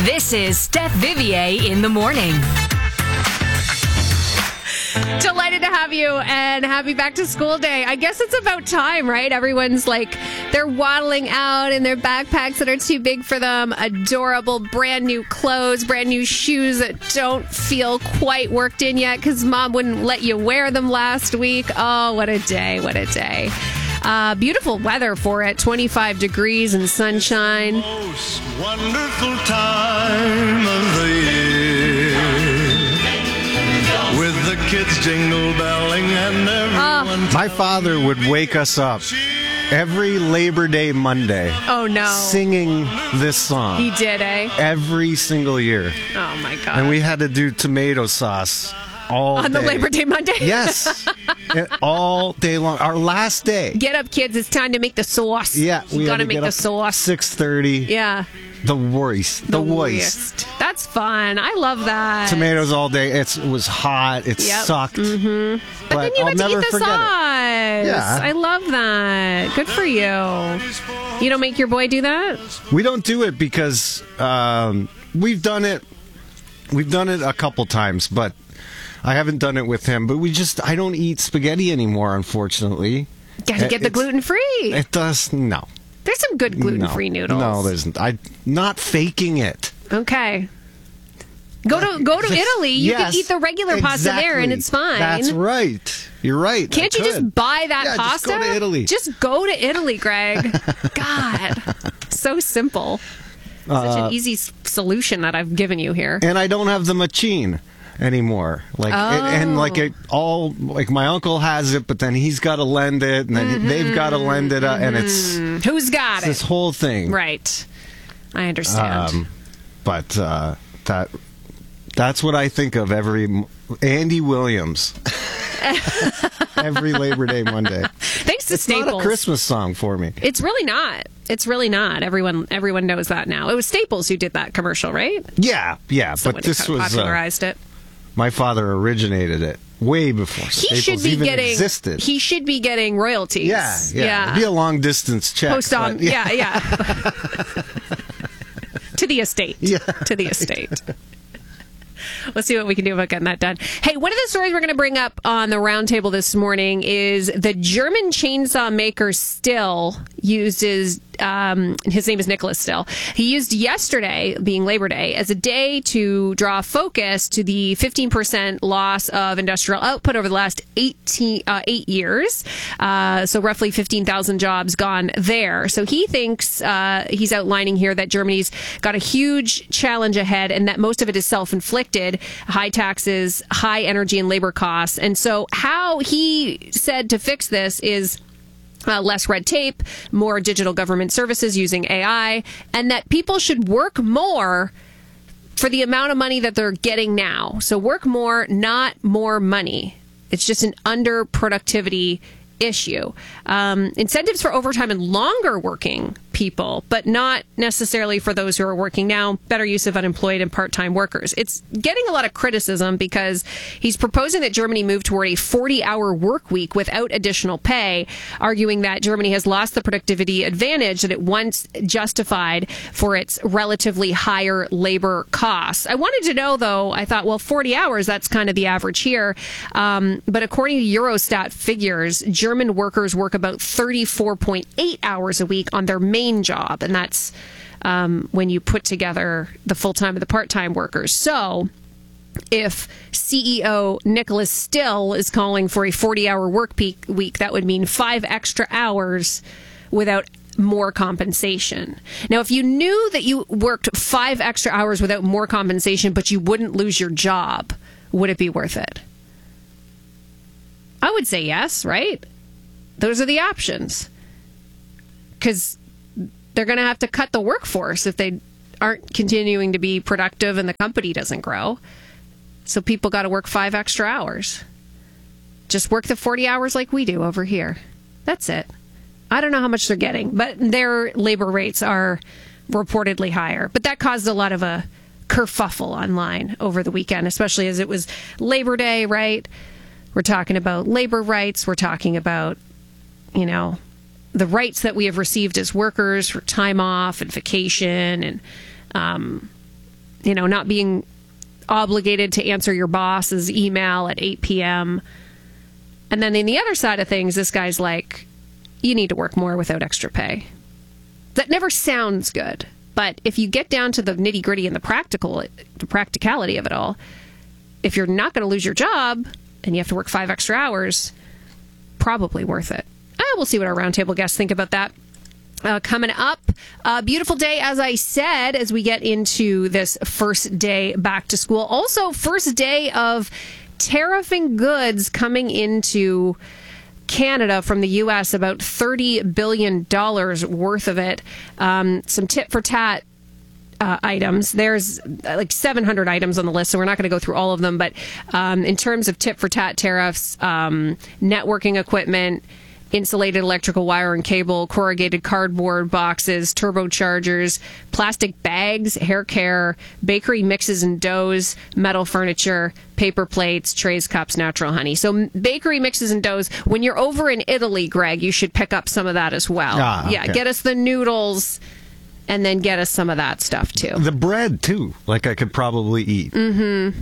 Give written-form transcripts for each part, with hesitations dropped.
This is Steph Vivier in the morning. Delighted to have you and happy back to school day. I guess it's about time, right? Everyone's like, they're waddling out in their backpacks that are too big for them. Adorable brand new clothes, brand new shoes that don't feel quite worked in yet because mom wouldn't let you wear them last week. Oh, what a day. What a day. Beautiful weather for it. 25 degrees and sunshine. Most wonderful time of the year. With the kids jingle belling and everyone. My father would wake us up every Labor Day Monday. Oh, no. Singing this song. He did, eh? Every single year. Oh, my God. And we had to do tomato sauce all On day. the Labor Day Monday? Yes. All day long. Our last day. Get up, kids. It's time to make the sauce. Yeah. We got to had make get the up sauce. 6:30. Yeah. The worst. The worst. That's fun. I love that. Tomatoes all day. It was hot. It sucked. Mm-hmm. But then you I'll get to never eat the forget sauce. it. Yeah. I love that. Good for you. You don't make your boy do that? We don't do it because we've done it. We've done it a couple times, but I haven't done it with him. But I don't eat spaghetti anymore, unfortunately. Got to get the gluten-free. It does, no. There's some good gluten-free noodles. No, there isn't. I'm not faking it. Okay. Go to Italy. You can eat the regular pasta there, and it's fine. That's right. You're right. Can't you just buy that pasta? Just go to Italy. Just go to Italy, Greg. God. So simple. Such an easy solution that I've given you here. And I don't have the machine anymore. Like my uncle has it, but then he's got to lend it, and then they've got to lend it, and it's who's got it? This whole thing, right? I understand. But that's what I think of every Andy Williams every Labor Day Monday. Thanks to it's Staples. Not a Christmas song for me. It's really not. It's really not. Everyone knows that now. It was Staples who did that commercial, right? Yeah. But this was popularized it. My father originated it way before Staples even existed. He should be getting royalties. Yeah. It'd be a long distance check. Post on, yeah. To the estate. Yeah. To the estate. Let's see what we can do about getting that done. Hey, one of the stories we're going to bring up on the roundtable this morning is the German chainsaw maker Stihl uses, his name is Nicholas Stihl. He used yesterday, being Labor Day, as a day to draw focus to the 15% loss of industrial output over the last 8 years. So roughly 15,000 jobs gone there. So he thinks, he's outlining here that Germany's got a huge challenge ahead and that most of it is self-inflicted. High taxes, high energy and labor costs. And so how he said to fix this is less red tape, more digital government services using AI, and that people should work more for the amount of money that they're getting now. So work more, not more money. It's just an underproductivity issue. Incentives for overtime and longer working people, but not necessarily for those who are working now. Better use of unemployed and part-time workers. It's getting a lot of criticism because he's proposing that Germany move toward a 40-hour work week without additional pay, arguing that Germany has lost the productivity advantage that it once justified for its relatively higher labor costs. I wanted to know, though, I thought, well, 40 hours, that's kind of the average here. But according to Eurostat figures, German workers work about 34.8 hours a week on their main job, and that's when you put together the full-time and the part-time workers. So if CEO Nicholas Stihl is calling for a 40-hour work week, that would mean 5 extra hours without more compensation. Now, if you knew that you worked 5 extra hours without more compensation, but you wouldn't lose your job, would it be worth it? I would say yes, right? Those are the options. Because they're going to have to cut the workforce if they aren't continuing to be productive and the company doesn't grow. So people got to work 5 extra hours. Just work the 40 hours like we do over here. That's it. I don't know how much they're getting, but their labor rates are reportedly higher. But that caused a lot of a kerfuffle online over the weekend, especially as it was Labor Day, right? We're talking about labor rights. We're talking about, the rights that we have received as workers for time off and vacation and not being obligated to answer your boss's email at 8 p.m. And then in the other side of things, this guy's like, you need to work more without extra pay. That never sounds good. But if you get down to the nitty gritty and the practicality of it all, if you're not going to lose your job and you have to work 5 extra hours, probably worth it. We'll see what our roundtable guests think about that. Coming up, beautiful day, as I said, as we get into this first day back to school. Also, first day of tariffing goods coming into Canada from the U.S., about $30 billion worth of it. Some tit for tat items. There's like 700 items on the list, so we're not going to go through all of them. But in terms of tit for tat tariffs, networking equipment, insulated electrical wire and cable, corrugated cardboard boxes, turbochargers, plastic bags, hair care, bakery mixes and doughs, metal furniture, paper plates, trays, cups, natural honey. So bakery mixes and doughs, when you're over in Italy, Greg, you should pick up some of that as well. Okay. Yeah, get us the noodles and then get us some of that stuff too. The bread too, like I could probably eat. Mm-hmm.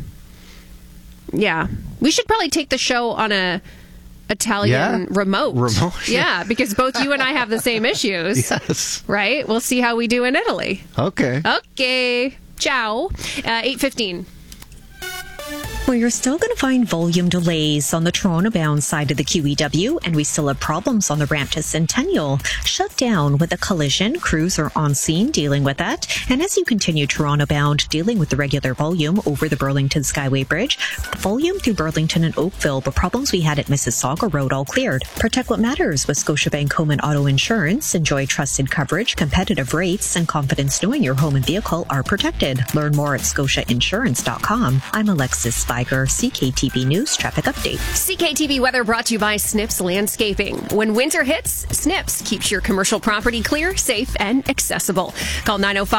Yeah. We should probably take the show on a Italian remote. Yeah, because both you and I have the same issues. Yes. Right? We'll see how we do in Italy. Okay. Ciao. 8:15. Well, you're still going to find volume delays on the Toronto-bound side of the QEW, and we still have problems on the ramp to Centennial. Shut down with a collision. Crews are on scene dealing with that. And as you continue Toronto-bound, dealing with the regular volume over the Burlington Skyway Bridge, volume through Burlington and Oakville, but problems we had at Mississauga Road all cleared. Protect what matters with Scotiabank Home and Auto Insurance. Enjoy trusted coverage, competitive rates, and confidence knowing your home and vehicle are protected. Learn more at scotiainsurance.com. I'm Alexis Spiker, CKTV News Traffic Update. CKTV weather brought to you by Snips Landscaping. When winter hits, Snips keeps your commercial property clear, safe, and accessible. Call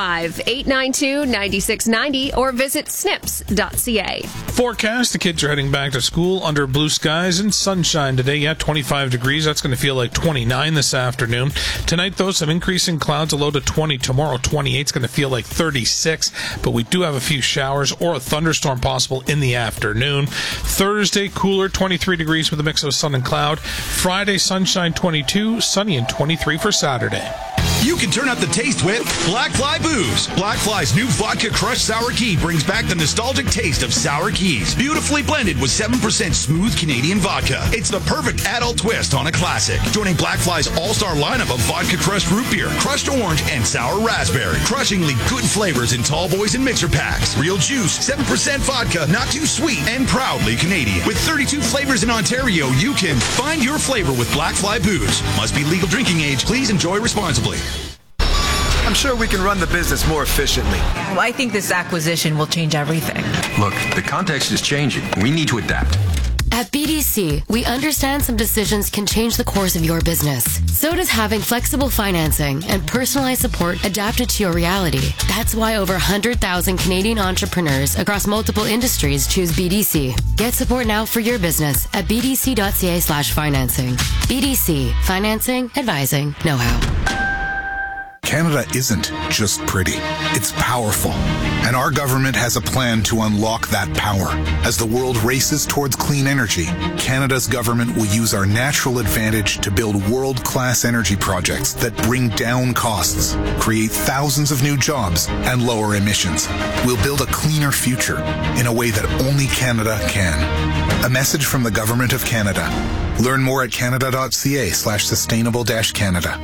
905-892-9690 or visit snips.ca. Forecast, the kids are heading back to school under blue skies and sunshine today. Yeah, 25 degrees. That's going to feel like 29 this afternoon. Tonight, though, some increasing clouds, a low to 20. Tomorrow, 28. It's going to feel like 36. But we do have a few showers or a thunderstorm possible in the afternoon. Thursday, cooler, 23 degrees with a mix of sun and cloud. Friday, sunshine, 22. Sunny and 23 for Saturday. You can turn up the taste with Black Fly Booze. Black Fly's new Vodka Crush Sour Key brings back the nostalgic taste of sour keys. Beautifully blended with 7% smooth Canadian vodka. It's the perfect adult twist on a classic. Joining Black Fly's all-star lineup of vodka crushed root beer, crushed orange, and sour raspberry. Crushingly good flavors in tall boys and mixer packs. Real juice, 7% vodka, not too sweet, and proudly Canadian. With 32 flavors in Ontario, you can find your flavor with Black Fly Booze. Must be legal drinking age. Please enjoy responsibly. I'm sure we can run the business more efficiently. Well, I think this acquisition will change everything. Look, the context is changing. We need to adapt. At BDC, we understand some decisions can change the course of your business. So does having flexible financing and personalized support adapted to your reality. That's why over 100,000 Canadian entrepreneurs across multiple industries choose BDC. Get support now for your business at bdc.ca/financing. BDC. Financing, advising, know-how. Canada isn't just pretty, it's powerful. And our government has a plan to unlock that power. As the world races towards clean energy, Canada's government will use our natural advantage to build world-class energy projects that bring down costs, create thousands of new jobs, and lower emissions. We'll build a cleaner future in a way that only Canada can. A message from the Government of Canada. Learn more at canada.ca/sustainable-canada.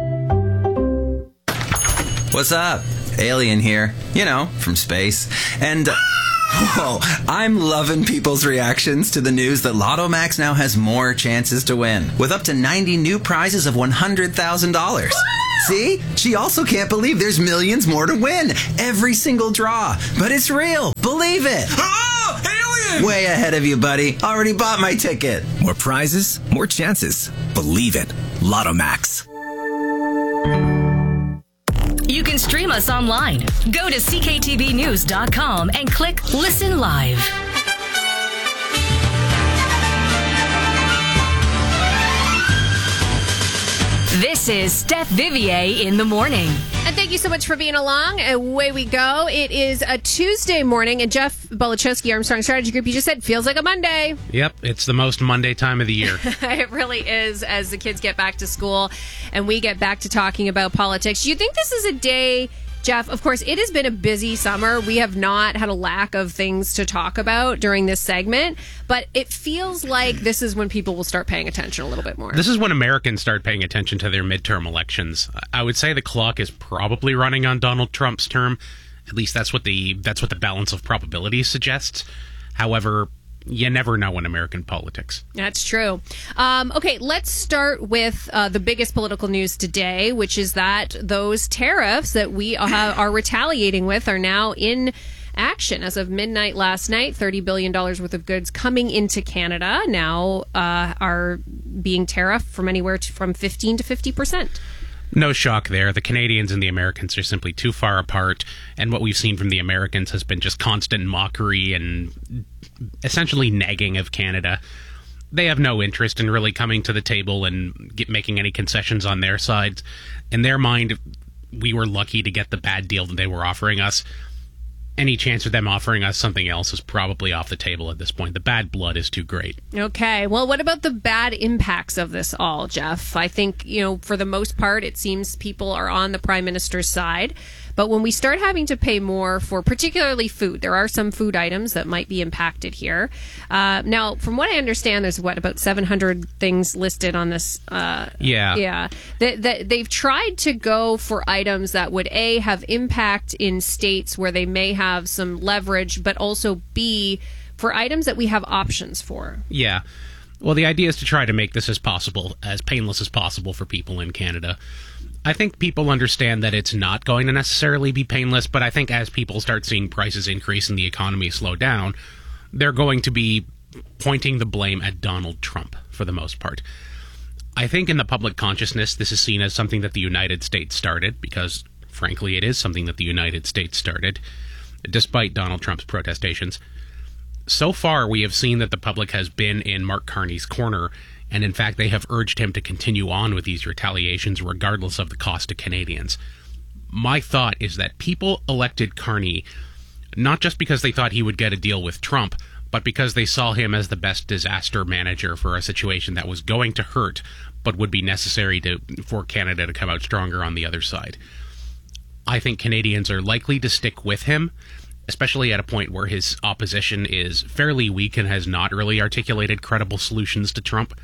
What's up? Alien here. You know, from space. And, whoa, I'm loving people's reactions to the news that Lotto Max now has more chances to win, with up to 90 new prizes of $100,000. See? She also can't believe there's millions more to win. Every single draw. But it's real. Believe it. Oh, alien! Way ahead of you, buddy. Already bought my ticket. More prizes, more chances. Believe it. Lotto Max. You can stream us online. Go to cktvnews.com and click Listen Live. This is Steph Vivier in the morning. And thank you so much for being along. Away we go. It is a Tuesday morning, and Jeff Belichowski, Armstrong Strategy Group, you just said, feels like a Monday. Yep, it's the most Monday time of the year. It really is, as the kids get back to school and we get back to talking about politics. Do you think this is a day, Jeff? Of course, it has been a busy summer. We have not had a lack of things to talk about during this segment, but it feels like this is when people will start paying attention a little bit more. This is when Americans start paying attention to their midterm elections. I would say the clock is probably running on Donald Trump's term. At least that's what the balance of probability suggests. However, you never know in American politics. That's true. Okay, let's start with the biggest political news today, which is that those tariffs that we are retaliating with are now in action. As of midnight last night, $30 billion worth of goods coming into Canada now are being tariffed from anywhere from 15 to 50%. No shock there. The Canadians and the Americans are simply too far apart, and what we've seen from the Americans has been just constant mockery and essentially nagging of Canada. They have no interest in really coming to the table and making any concessions on their side. In their mind, we were lucky to get the bad deal that they were offering us. Any chance of them offering us something else is probably off the table at this point. The bad blood is too great. Okay. Well, what about the bad impacts of this all, Jeff? I think, for the most part, it seems people are on the Prime Minister's side. But when we start having to pay more for particularly food, there are some food items that might be impacted here. Now, from what I understand, there's about 700 things listed on this. Yeah. They've tried to go for items that would A, have impact in states where they may have some leverage, but also B, for items that we have options for. Yeah. Well, the idea is to try to make this as painless as possible for people in Canada. I think people understand that it's not going to necessarily be painless, but I think as people start seeing prices increase and the economy slow down, they're going to be pointing the blame at Donald Trump for the most part. I think in the public consciousness, this is seen as something that the United States started, because, frankly, it is something that the United States started, despite Donald Trump's protestations. So far, we have seen that the public has been in Mark Carney's corner, and in fact, they have urged him to continue on with these retaliations regardless of the cost to Canadians. My thought is that people elected Carney not just because they thought he would get a deal with Trump, but because they saw him as the best disaster manager for a situation that was going to hurt, but would be necessary for Canada to come out stronger on the other side. I think Canadians are likely to stick with him, especially at a point where his opposition is fairly weak and has not really articulated credible solutions to Trump.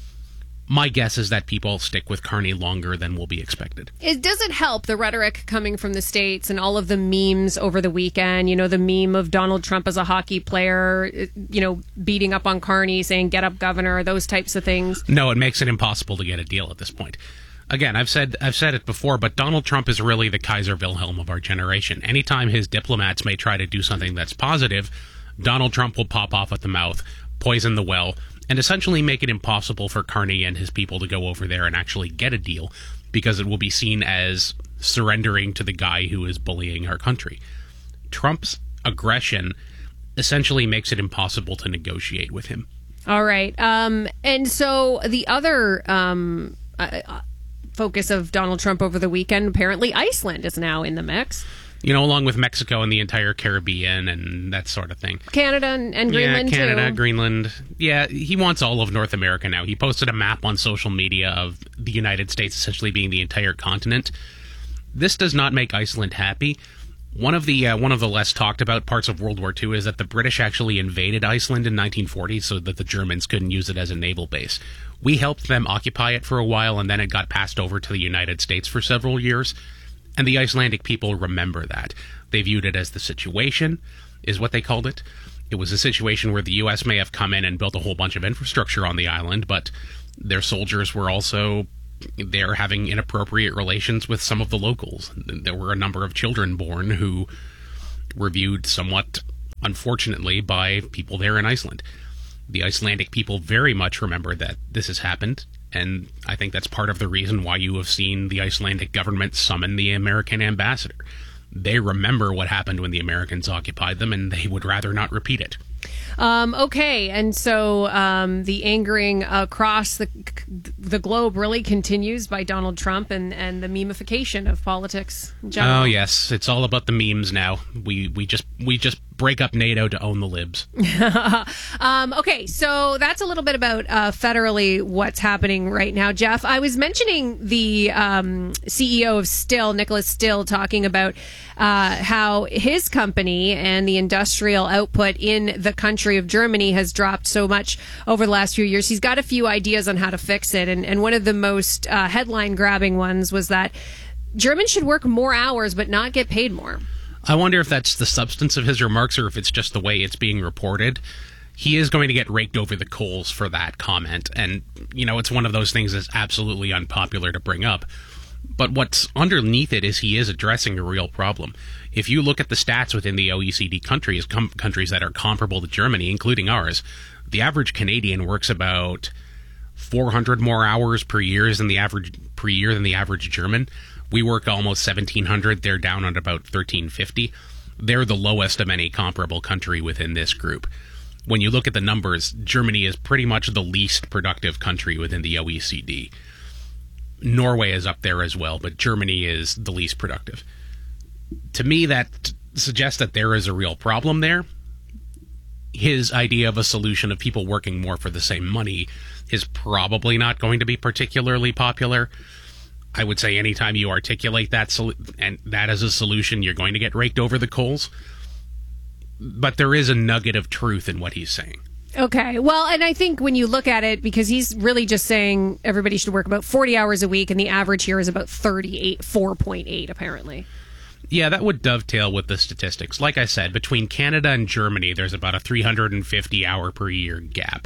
My guess is that people stick with Carney longer than will be expected. It doesn't help the rhetoric coming from the States and all of the memes over the weekend. The meme of Donald Trump as a hockey player, beating up on Carney, saying, "Get up, governor," those types of things. No, it makes it impossible to get a deal at this point. Again, I've said it before, but Donald Trump is really the Kaiser Wilhelm of our generation. Anytime his diplomats may try to do something that's positive, Donald Trump will pop off at the mouth, poison the well, and essentially make it impossible for Carney and his people to go over there and actually get a deal, because it will be seen as surrendering to the guy who is bullying our country. Trump's aggression essentially makes it impossible to negotiate with him. All right. And so the other focus of Donald Trump over the weekend, apparently Iceland is now in the mix. Along with Mexico and the entire Caribbean and that sort of thing. Canada and Greenland, too. Yeah, Canada, too. Greenland. Yeah, he wants all of North America now. He posted a map on social media of the United States essentially being the entire continent. This does not make Iceland happy. One of the less talked about parts of World War II is that the British actually invaded Iceland in 1940 so that the Germans couldn't use it as a naval base. We helped them occupy it for a while, and then it got passed over to the United States for several years. And the Icelandic people remember that. They viewed it as the situation, is what they called it. It was a situation where the U.S. may have come in and built a whole bunch of infrastructure on the island, but their soldiers were also there having inappropriate relations with some of the locals. There were a number of children born who were viewed somewhat unfortunately by people there in Iceland. The Icelandic people very much remember that this has happened, and I think that's part of the reason why you have seen the Icelandic government summon the American ambassador. They remember what happened when the Americans occupied them, and they would rather not repeat it. Okay, and so the angering across the globe really continues by Donald Trump and the memification of politics in general. Oh yes, it's all about the memes now. We just break up NATO to own the libs. Okay, so that's a little bit about federally what's happening right now. Jeff, I was mentioning the CEO of Still, Nicholas Still, talking about how his company and the industrial output in the country of Germany has dropped so much over the last few years. He's got a few ideas on how to fix it, and one of the most headline-grabbing ones was that Germans should work more hours but not get paid more. I wonder if that's the substance of his remarks or if it's just the way it's being reported. He is going to get raked over the coals for that comment. And, it's one of those things that's absolutely unpopular to bring up. But what's underneath it is he is addressing a real problem. If you look at the stats within the OECD countries, countries that are comparable to Germany, including ours, the average Canadian works about 400 more hours per year than the average German. We work almost 1,700. They're down at about 1,350. They're the lowest of any comparable country within this group. When you look at the numbers, Germany is pretty much the least productive country within the OECD. Norway is up there as well, but Germany is the least productive. To me, that suggests that there is a real problem there. His idea of a solution of people working more for the same money is probably not going to be particularly popular. I would say anytime you articulate that and that as a solution, you're going to get raked over the coals. But there is a nugget of truth in what he's saying. Okay. Well, and I think when you look at it, because he's really just saying everybody should work about 40 hours a week, and the average here is about 4.8, apparently. Yeah, that would dovetail with the statistics. Like I said, between Canada and Germany, there's about a 350 hour per year gap.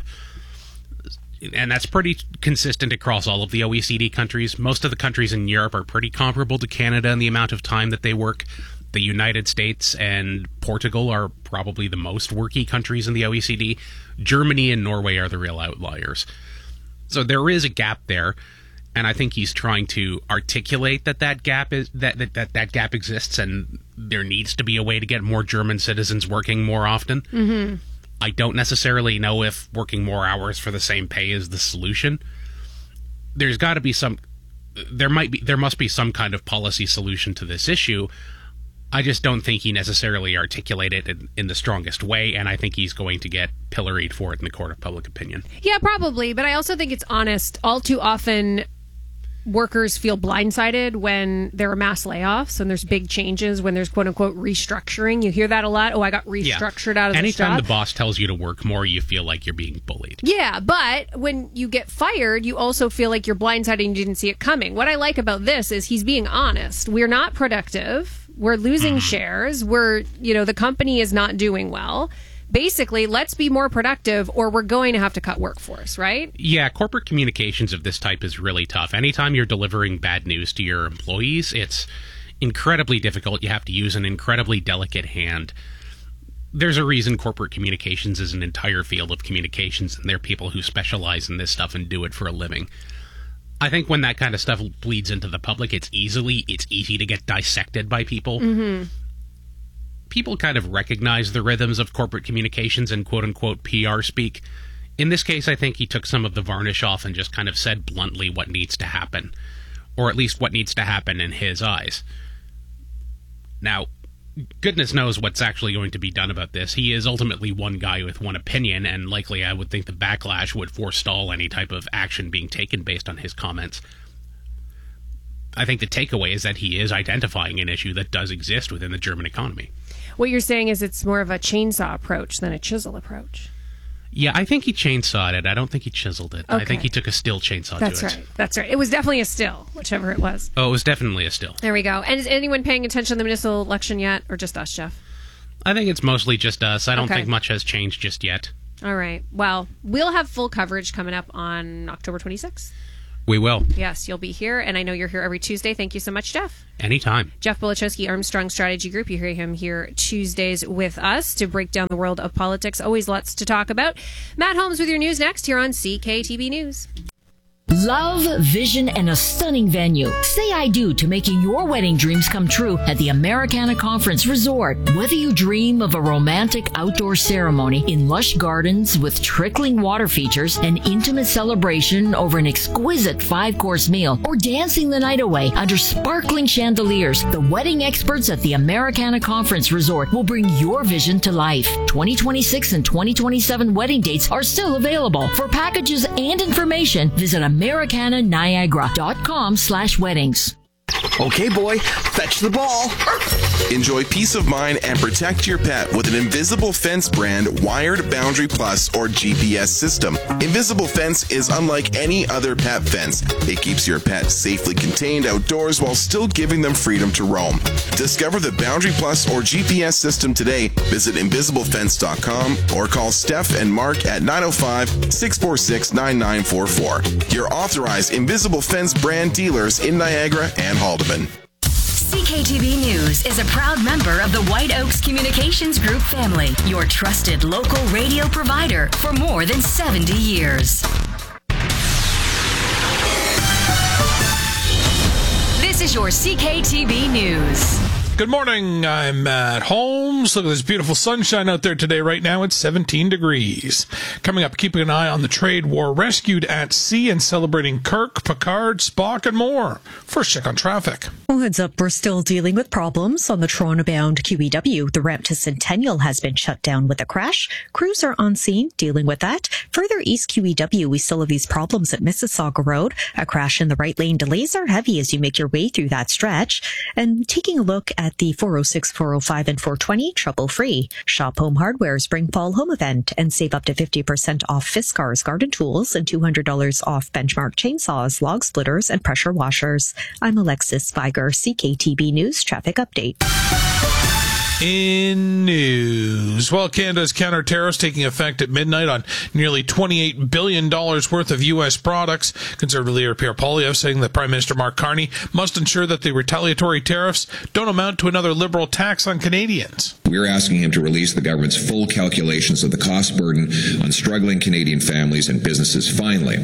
And that's pretty consistent across all of the OECD countries. Most of the countries in Europe are pretty comparable to Canada in the amount of time that they work. The United States and Portugal are probably the most worky countries in the OECD. Germany and Norway are the real outliers. So there is a gap there, and I think he's trying to articulate that gap is that gap exists, and there needs to be a way to get more German citizens working more often. Mm-hmm. I don't necessarily know if working more hours for the same pay is the solution. There's got to be there must be some kind of policy solution to this issue. I just don't think he necessarily articulated it in the strongest way, and I think he's going to get pilloried for it in the court of public opinion. Yeah, probably, but I also think it's honest. All too often, workers feel blindsided when there are mass layoffs and there's big changes, when there's quote-unquote restructuring. You hear that a lot. Oh, I got restructured out of this job. Anytime the boss tells you to work more, you feel like you're being bullied. Yeah, but when you get fired, you also feel like you're blindsided and you didn't see it coming. What I like about this is he's being honest. We're not productive. We're losing shares. The company is not doing well. Basically, let's be more productive or we're going to have to cut workforce, right? Yeah, corporate communications of this type is really tough. Anytime you're delivering bad news to your employees, it's incredibly difficult. You have to use an incredibly delicate hand. There's a reason corporate communications is an entire field of communications, and there are people who specialize in this stuff and do it for a living. I think when that kind of stuff bleeds into the public, it's easy to get dissected by people. Mm-hmm. People kind of recognize the rhythms of corporate communications and quote-unquote PR speak. In this case, I think he took some of the varnish off and just kind of said bluntly what needs to happen, or at least what needs to happen in his eyes. Now, goodness knows what's actually going to be done about this. He is ultimately one guy with one opinion, and likely I would think the backlash would forestall any type of action being taken based on his comments. I think the takeaway is that he is identifying an issue that does exist within the German economy. What you're saying is it's more of a chainsaw approach than a chisel approach. Yeah, I think he chainsawed it. I don't think he chiseled it. Okay. I think he took a still chainsaw to it. That's right. It was definitely a still, whichever it was. Oh, it was definitely a still. There we go. And is anyone paying attention to the municipal election yet, or just us, Jeff? I think it's mostly just us. I don't think much has changed just yet. All right. Well, we'll have full coverage coming up on October 26th. We will. Yes, you'll be here, and I know you're here every Tuesday. Thank you so much, Jeff. Anytime. Jeff Belichowski, Armstrong Strategy Group. You hear him here Tuesdays with us to break down the world of politics. Always lots to talk about. Matt Holmes with your news next here on CKTB News. Love, vision, and a stunning venue. Say I do to making your wedding dreams come true at the Americana Conference Resort. Whether you dream of a romantic outdoor ceremony in lush gardens with trickling water features, an intimate celebration over an exquisite 5-course meal, or dancing the night away under sparkling chandeliers, the wedding experts at the Americana Conference Resort will bring your vision to life. 2026 and 2027 wedding dates are still available. For packages and information, visit AmericanaNiagara.com/weddings. Okay, boy, fetch the ball. Enjoy peace of mind and protect your pet with an Invisible Fence brand Wired Boundary Plus or GPS system. Invisible Fence is unlike any other pet fence. It keeps your pet safely contained outdoors while still giving them freedom to roam. Discover the Boundary Plus or GPS system today. Visit invisiblefence.com or call Steph and Mark at 905-646-9944. Your authorized Invisible Fence brand dealers in Niagara and Haldeman. CKTV News is a proud member of the White Oaks Communications Group family, your trusted local radio provider for more than 70 years. This is your CKTV News. Good morning, I'm Matt Holmes. Look at this beautiful sunshine out there today. Right now it's 17 degrees. Coming up, keeping an eye on the trade war, rescued at sea and celebrating Kirk, Picard, Spock, and more. First check on traffic. Well, heads up, we're still dealing with problems on the Toronto-bound QEW. The ramp to Centennial has been shut down with a crash. Crews are on scene dealing with that. Further east QEW, we still have these problems at Mississauga Road. A crash in the right lane. Delays are heavy as you make your way through that stretch. And taking a look at the 406, 405, and 420, trouble-free. Shop Home Hardware's Spring Fall Home Event and save up to 50% off Fiskars garden tools and $200 off Benchmark chainsaws, log splitters, and pressure washers. I'm Alexis Spiger, CKTB News Traffic Update. In news, well, Canada's counter tariffs taking effect at midnight on nearly $28 billion worth of U.S. products. Conservative leader Pierre Poilievre saying that Prime Minister Mark Carney must ensure that the retaliatory tariffs don't amount to another Liberal tax on Canadians. We're asking him to release the government's full calculations of the cost burden on struggling Canadian families and businesses. Finally,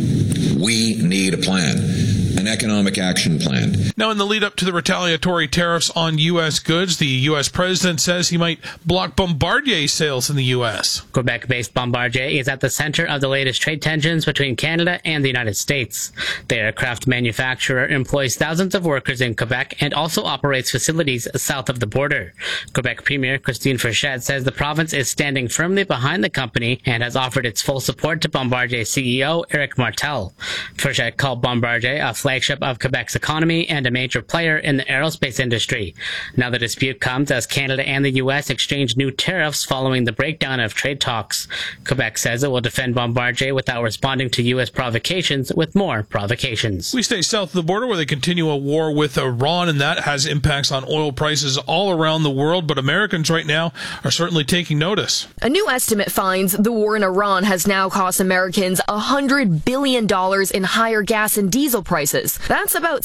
we need a plan. An economic action plan. Now, in the lead up to the retaliatory tariffs on U.S. goods, the U.S. president says he might block Bombardier sales in the U.S. Quebec-based Bombardier is at the center of the latest trade tensions between Canada and the United States. The aircraft manufacturer employs thousands of workers in Quebec and also operates facilities south of the border. Quebec Premier Christine Frechette says the province is standing firmly behind the company and has offered its full support to Bombardier CEO Éric Martel. Frechette called Bombardier a flagship of Quebec's economy and a major player in the aerospace industry. Now the dispute comes as Canada and the U.S. exchange new tariffs following the breakdown of trade talks. Quebec says it will defend Bombardier without responding to U.S. provocations with more provocations. We stay south of the border where they continue a war with Iran, and that has impacts on oil prices all around the world, but Americans right now are certainly taking notice. A new estimate finds the war in Iran has now cost Americans $100 billion in higher gas and diesel prices. That's about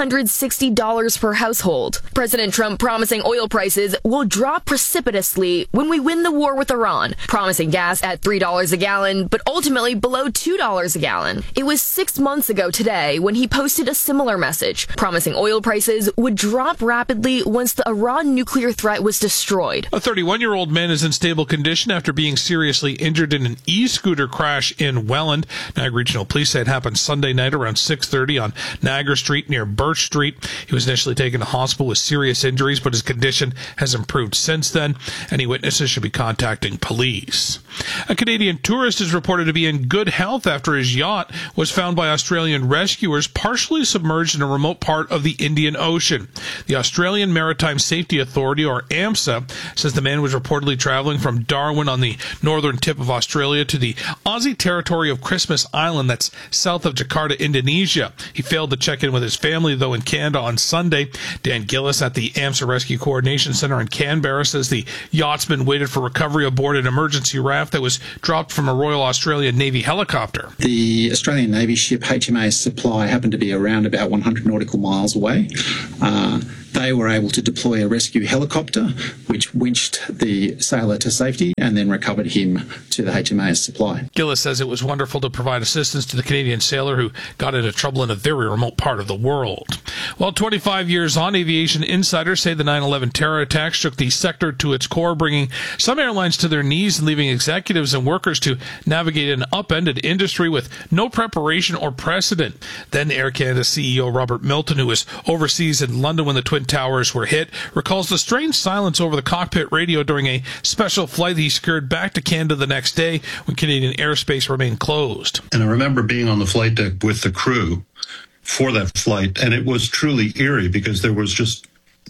$760 per household. President Trump promising oil prices will drop precipitously when we win the war with Iran, promising gas at $3 a gallon, but ultimately below $2 a gallon. It was 6 months ago today when he posted a similar message, promising oil prices would drop rapidly once the Iran nuclear threat was destroyed. A 31-year-old man is in stable condition after being seriously injured in an e-scooter crash in Welland. Niagara Regional Police say it happened Sunday night around 6:30 on Niagara Street near Birch Street. He was initially taken to hospital with serious injuries, but his condition has improved since then. Any witnesses should be contacting police. A Canadian tourist is reported to be in good health after his yacht was found by Australian rescuers partially submerged in a remote part of the Indian Ocean. The Australian Maritime Safety Authority, or AMSA, says the man was reportedly traveling from Darwin on the northern tip of Australia to the Aussie territory of Christmas Island that's south of Jakarta, Indonesia. He failed to check in with his family, though, in Canada on Sunday. Dan Gillis at the AMSA Rescue Coordination Center in Canberra says the yachtsman waited for recovery aboard an emergency raft that was dropped from a Royal Australian Navy helicopter. The Australian Navy ship HMAS Supply happened to be around about 100 nautical miles away. They were able to deploy a rescue helicopter, which winched the sailor to safety and then recovered him to the HMAS Supply. Gillis says it was wonderful to provide assistance to the Canadian sailor who got into trouble in a very remote part of the world. Well, 25 years on, aviation insiders say the 9/11 terror attack shook the sector to its core, bringing some airlines to their knees and leaving executives and workers to navigate an upended industry with no preparation or precedent. Then Air Canada CEO Robert Milton, who was overseas in London when the Twin Towers were hit, recalls the strange silence over the cockpit radio during a special flight he secured back to Canada the next day when Canadian airspace remained closed. And I remember being on the flight deck with the crew for that flight, and it was truly eerie because there was just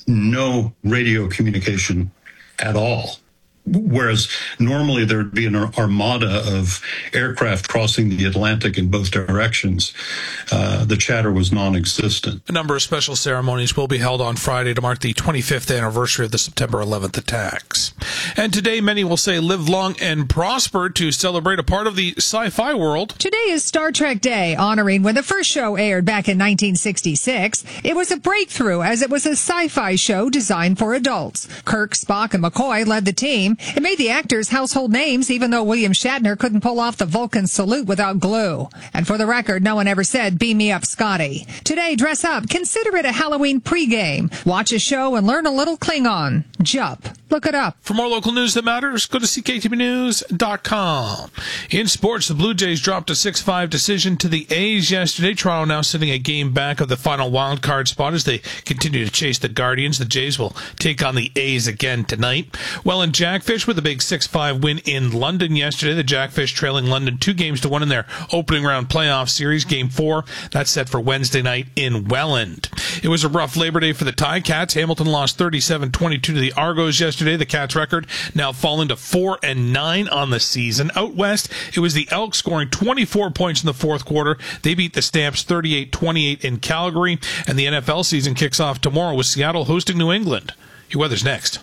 no radio communication at all. Whereas normally there'd be an armada of aircraft crossing the Atlantic in both directions. The chatter was non-existent. A number of special ceremonies will be held on Friday to mark the 25th anniversary of the September 11th attacks. And today, many will say live long and prosper to celebrate a part of the sci-fi world. Today is Star Trek Day, honoring when the first show aired back in 1966. It was a breakthrough as it was a sci-fi show designed for adults. Kirk, Spock, and McCoy led the team. It made the actors household names, even though William Shatner couldn't pull off the Vulcan salute without glue. And for the record, no one ever said, "Beam me up, Scotty." Today, dress up. Consider it a Halloween pregame. Watch a show and learn a little Klingon. Jup. Look it up. For more local news that matters, go to CKTVnews.com. In sports, the Blue Jays dropped a 6-5 decision to the A's yesterday. Toronto now sitting a game back of the final wild card spot as they continue to chase the Guardians. The Jays will take on the A's again tonight. Well, in Jackfish with a big 6-5 win in London yesterday. The Jackfish trailing London 2-1 in their opening round playoff series. Game 4, that's set for Wednesday night in Welland. It was a rough Labor Day for the Ticats. Hamilton lost 37-22 to the Argos yesterday. The Cats' record now falling to 4-9 on the season. Out west, it was the Elks scoring 24 points in the fourth quarter. They beat the Stamps 38-28 in Calgary. And the NFL season kicks off tomorrow with Seattle hosting New England. Your weather's next.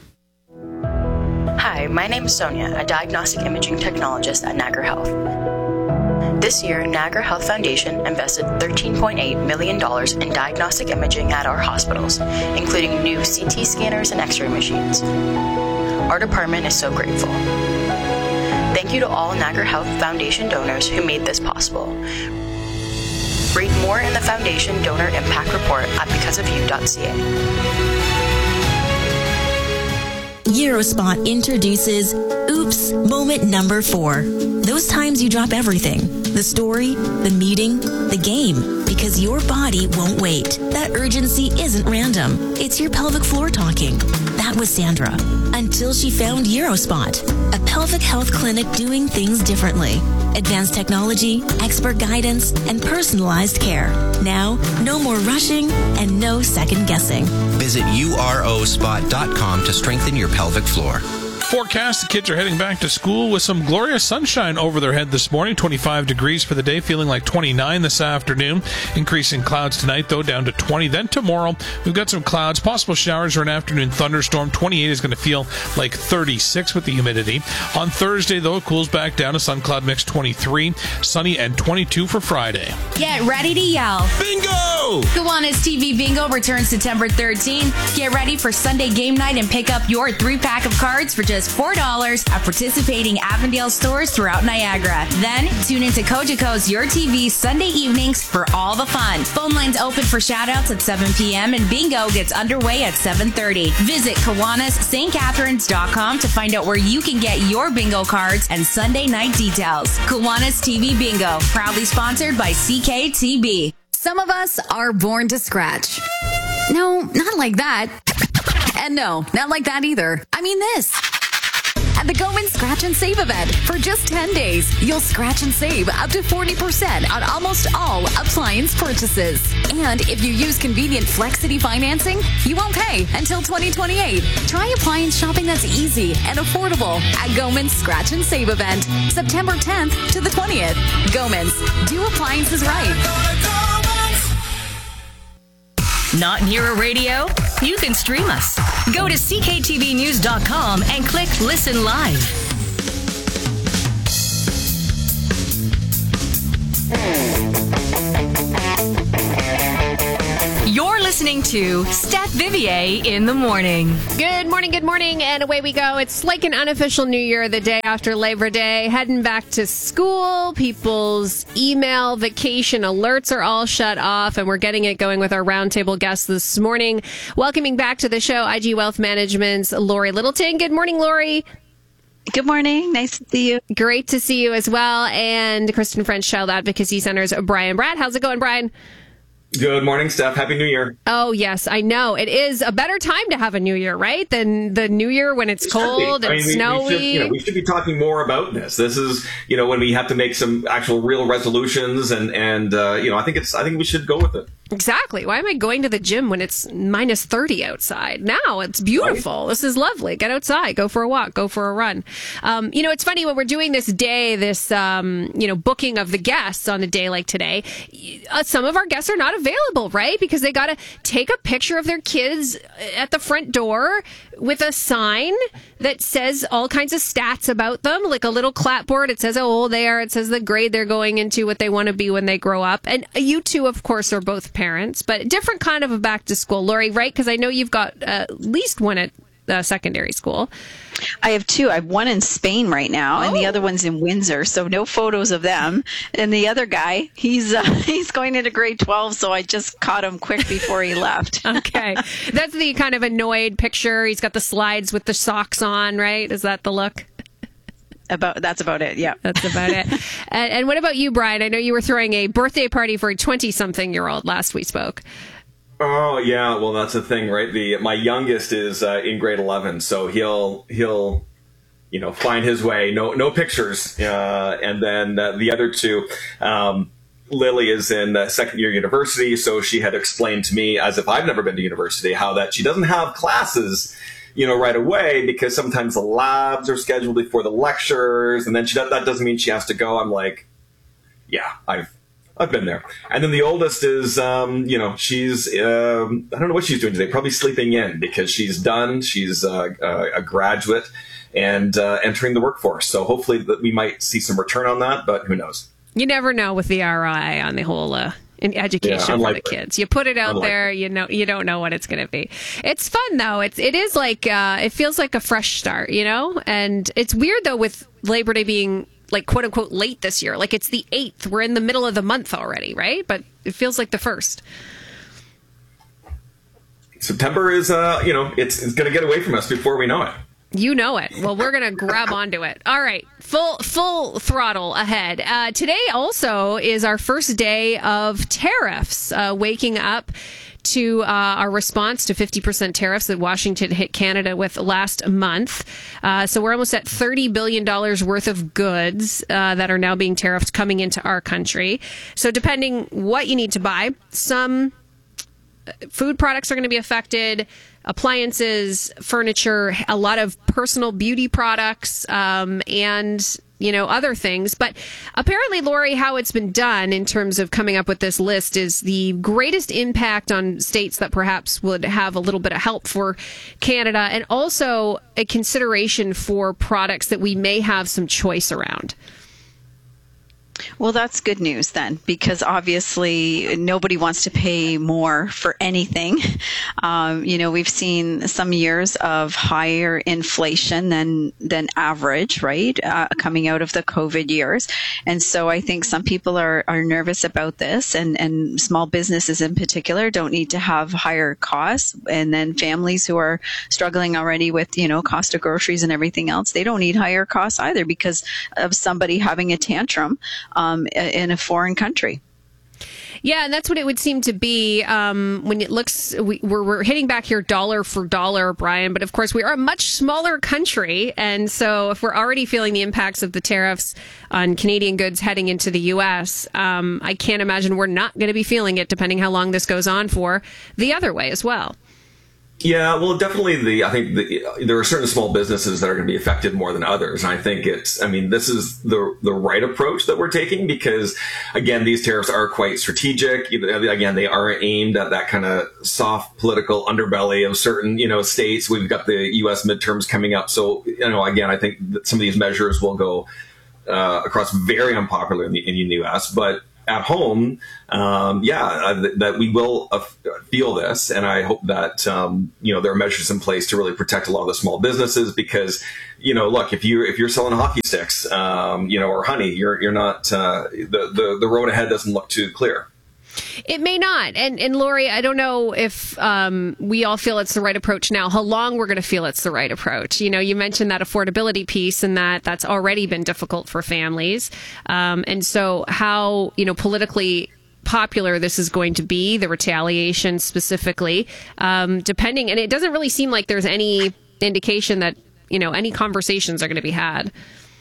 Hi, my name is Sonia, a diagnostic imaging technologist at Niagara Health. This year, Niagara Health Foundation invested $13.8 million in diagnostic imaging at our hospitals, including new CT scanners and X-ray machines. Our department is so grateful. Thank you to all Niagara Health Foundation donors who made this possible. Read more in the Foundation Donor Impact Report at becauseofyou.ca. Eurospot introduces Oops Moment Number 4. Those times you drop everything. The story, the meeting, the game. Because your body won't wait. That urgency isn't random. It's your pelvic floor talking. That was Sandra. Until she found Eurospot, a pelvic health clinic doing things differently. Advanced technology, expert guidance, and personalized care. Now, no more rushing and no second guessing. Visit urospot.com to strengthen your pelvic floor. Forecast, the kids are heading back to school with some glorious sunshine over their head this morning. 25 degrees for the day, feeling like 29 this afternoon. Increasing clouds tonight, though, down to 20. Then tomorrow, we've got some clouds, possible showers or an afternoon thunderstorm. 28 is going to feel like 36 with the humidity. On Thursday, though, it cools back down to sun cloud mix 23, sunny and 22 for Friday. Get ready to yell. Bingo! Kiwanis TV Bingo returns September 13th. Get ready for Sunday game night and pick up your 3-pack of cards for just $4 at participating Avondale stores throughout Niagara. Then, tune into Cogeco's Your TV Sunday evenings for all the fun. Phone lines open for shoutouts at 7 p.m. and bingo gets underway at 7:30. Visit KiwanisSt.Catharines.com to find out where you can get your bingo cards and Sunday night details. Kiwanis TV Bingo, proudly sponsored by CKTB. Some of us are born to scratch. No, not like that. And no, not like that either. I mean this. At the Goman Scratch and Save event, for just 10 days, you'll scratch and save up to 40% on almost all appliance purchases. And if you use convenient Flexity financing, you won't pay until 2028. Try appliance shopping that's easy and affordable at Goman's Scratch and Save event, September 10th to the 20th. Goman's, do appliances right. Not near a radio? You can stream us. Go to CKTVnews.com and click Listen Live. You're listening listening to Steph Vivier in the morning. Good morning, and away we go. It's like an unofficial New Year the day after Labor Day, heading back to school. People's email vacation alerts are all shut off, and we're getting it going with our roundtable guests this morning. Welcoming back to the show, IG Wealth Management's Lori Littleton. Good morning, Lori. Good morning. Nice to see you. Great to see you as well. And Kristen French Child Advocacy Center's Brian Bratt. How's it going, Brian? Good morning, Steph. Happy New Year. Oh, yes, I know. It is a better time to have a New Year, right? Than the New Year when it's cold and snowy. We should be talking more about this. This is, when we have to make some actual real resolutions and I think we should go with it. Exactly. Why am I going to the gym when it's minus 30 outside? Now it's beautiful. Right. This is lovely. Get outside, go for a walk, go for a run. It's funny when we're doing this day, this, booking of the guests on a day like today, some of our guests are not available, right? Because they got to take a picture of their kids at the front door with a sign that says all kinds of stats about them, like a little clapboard. It says how old they are. It says the grade they're going into, what they want to be when they grow up. And you two, of course, are both parents, but different kind of a back to school. Lori, right? Because I know you've got at least one at secondary school. I have two. I have one in Spain right now, and the other one's in Windsor, so no photos of them. And the other guy, he's going into grade 12, so I just caught him quick before he left. Okay. That's the kind of annoyed picture. He's got the slides with the socks on, right? Is that the look? That's about it, yeah. That's about it. And what about you, Brian? I know you were throwing a birthday party for a 20-something-year-old last we spoke. Oh yeah, well that's the thing, right? My youngest is in grade 11, so he'll find his way. No pictures, and then the other two, Lily is in second year university, so she had explained to me, as if I've never been to university, how that she doesn't have classes, right away because sometimes the labs are scheduled before the lectures, and then that doesn't mean she has to go. I'm like, yeah, I've been there. And then the oldest is, she's, I don't know what she's doing today, probably sleeping in because she's done. She's a graduate and entering the workforce. So hopefully that we might see some return on that, but who knows? You never know with the ROI on the whole in education for the kids. You put it out there, you don't know what it's going to be. It's fun though. It is like, it feels like a fresh start, and it's weird though with Labor Day being like quote unquote late this year. Like it's the 8th. We're in the middle of the month already, right? But it feels like the 1st. September is, it's going to get away from us before we know it. You know it. Well, we're going to grab onto it. All right. Full throttle ahead. Today also is our first day of tariffs, waking up to our response to 50% tariffs that Washington hit Canada with last month. So we're almost at $30 billion worth of goods that are now being tariffed coming into our country. So depending what you need to buy, some food products are going to be affected, appliances, furniture, a lot of personal beauty products, and other things. But apparently, Lori, how it's been done in terms of coming up with this list is the greatest impact on states that perhaps would have a little bit of help for Canada, and also a consideration for products that we may have some choice around. Well, that's good news then, because obviously nobody wants to pay more for anything. We've seen some years of higher inflation than average, right? Coming out of the COVID years. And so I think some people are nervous about this, and small businesses in particular don't need to have higher costs. And then families who are struggling already with, cost of groceries and everything else, they don't need higher costs either because of somebody having a tantrum in a foreign country. Yeah, and that's what it would seem to be when it looks, we're hitting back here dollar for dollar, Brian, but of course we are a much smaller country, and so if we're already feeling the impacts of the tariffs on Canadian goods heading into the U.S., I can't imagine we're not going to be feeling it depending how long this goes on for the other way as well. Yeah, well, definitely I think there are certain small businesses that are going to be affected more than others. And I think this is the right approach that we're taking because, again, these tariffs are quite strategic. Again, they are aimed at that kind of soft political underbelly of certain, states. We've got the U.S. midterms coming up. So, again, I think that some of these measures will go across very unpopular in the U.S., but at home, that we will feel this. And I hope that, there are measures in place to really protect a lot of the small businesses because, look, if you're selling hockey sticks, or honey, you're not, the road ahead doesn't look too clear. It may not. And Lori, I don't know if we all feel it's the right approach now, how long we're going to feel it's the right approach. You mentioned that affordability piece and that's already been difficult for families. And so how, politically popular this is going to be, the retaliation specifically, depending. And it doesn't really seem like there's any indication that, any conversations are going to be had.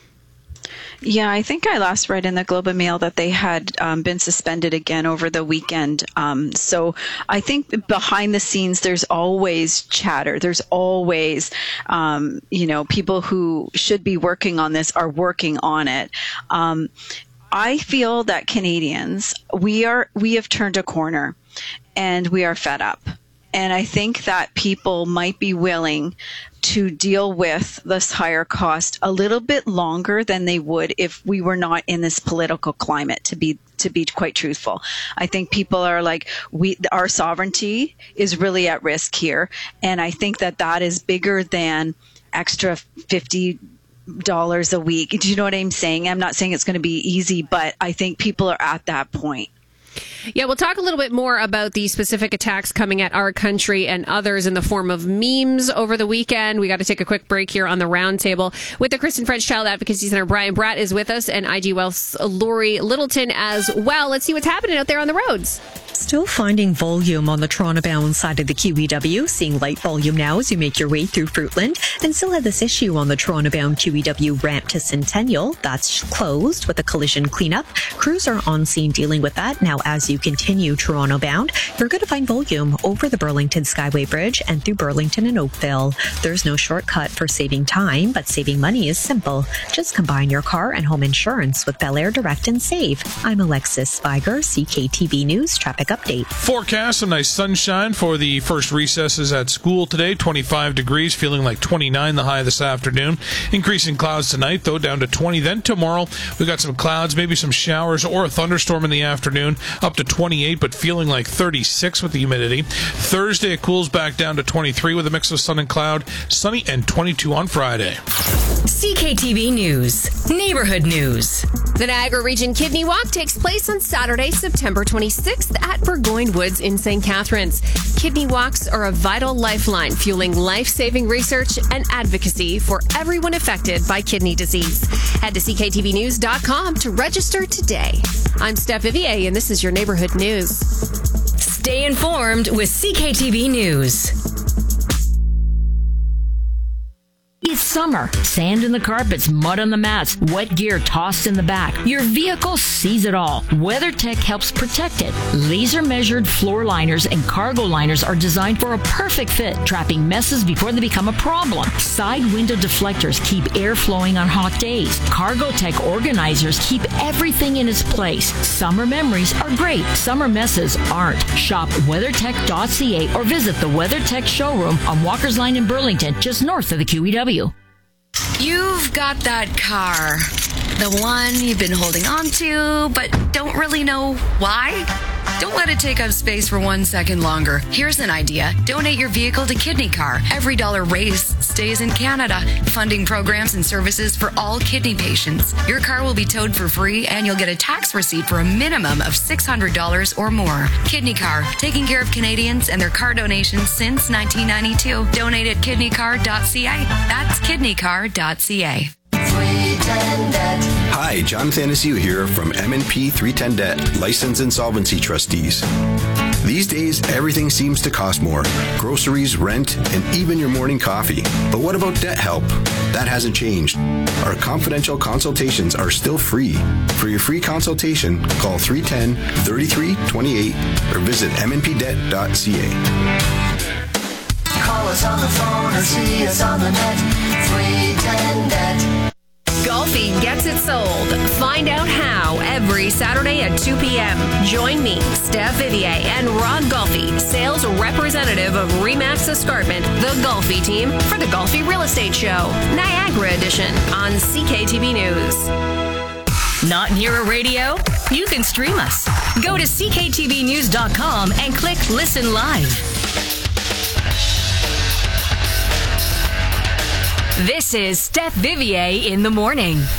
Yeah, I think I last read in the Globe and Mail that they had been suspended again over the weekend. So I think behind the scenes, there's always chatter. There's always, people who should be working on this are working on it. I feel that Canadians, we have turned a corner and we are fed up. And I think that people might be willing to deal with this higher cost a little bit longer than they would if we were not in this political climate, to be quite truthful. I think people are like, our sovereignty is really at risk here. And I think that is bigger than extra $50 a week. Do you know what I'm saying? I'm not saying it's going to be easy, but I think people are at that point. Yeah, we'll talk a little bit more about the specific attacks coming at our country and others in the form of memes over the weekend. We got to take a quick break here on the Roundtable with the Kristen French Child Advocacy Center. Brian Bratt is with us, and IG Wealth's Lori Littleton as well. Let's see what's happening out there on the roads. Still finding volume on the Toronto-bound side of the QEW, seeing light volume now as you make your way through Fruitland, and still have this issue on the Toronto-bound QEW ramp to Centennial. That's closed with a collision cleanup. Crews are on scene dealing with that. Now, as you continue Toronto-bound, you're going to find volume over the Burlington Skyway Bridge and through Burlington and Oakville. There's no shortcut for saving time, but saving money is simple. Just combine your car and home insurance with Bel Air Direct and Save. I'm Alexis Spiger, CKTV News Traffic Update. Forecast, some nice sunshine for the first recesses at school today. 25 degrees, feeling like 29 the high this afternoon. Increasing clouds tonight, though, down to 20. Then tomorrow, we got some clouds, maybe some showers or a thunderstorm in the afternoon, up to 28, but feeling like 36 with the humidity. Thursday, it cools back down to 23 with a mix of sun and cloud. Sunny and 22 on Friday. CKTV News, Neighborhood News. The Niagara Region Kidney Walk takes place on Saturday, September 26th at Burgoyne Woods in St. Catharines. Kidney walks are a vital lifeline, fueling life-saving research and advocacy for everyone affected by kidney disease. Head to CKTVnews.com to register today. I'm Steph Vivier, and this is your Neighborhood News. Stay informed with CKTV News. It's summer. Sand in the carpets, mud on the mats, wet gear tossed in the back. Your vehicle sees it all. WeatherTech helps protect it. Laser-measured floor liners and cargo liners are designed for a perfect fit, trapping messes before they become a problem. Side window deflectors keep air flowing on hot days. CargoTech organizers keep everything in its place. Summer memories are great. Summer messes aren't. Shop WeatherTech.ca or visit the WeatherTech showroom on Walker's Line in Burlington, just north of the QEW. You've got that car. The one you've been holding on to, but don't really know why? Don't let it take up space for 1 second longer. Here's an idea. Donate your vehicle to Kidney Car. Every dollar raised stays in Canada, funding programs and services for all kidney patients. Your car will be towed for free, and you'll get a tax receipt for a minimum of $600 or more. Kidney Car, taking care of Canadians and their car donations since 1992. Donate at kidneycar.ca. That's kidneycar.ca. Hi, Jonathan Asiu here from M&P 310 Debt, Licensed Insolvency Trustees. These days, everything seems to cost more. Groceries, rent, and even your morning coffee. But what about debt help? That hasn't changed. Our confidential consultations are still free. For your free consultation, call 310-3328 or visit mnpdebt.ca. Call us on the phone or see us on the net. 310 Debt. Golfi gets it sold. Find out how every Saturday at 2 p.m. Join me, Steph Vivier, and Ron Golfi, sales representative of RE/MAX Escarpment, the Golfi team, for the Golfi Real Estate Show, Niagara Edition on CKTV News. Not near a radio? You can stream us. Go to cktvnews.com and click Listen Live. This is Steph Vivier in the morning.